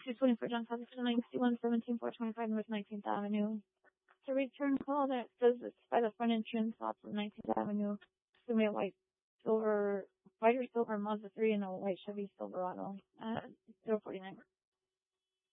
224 John Covington, 961 17 425 North 19th Avenue. To return call that says it's by the front entrance off of 19th Avenue. It's going to be a white or silver Mazda 3 and a white Chevy Silverado. 049.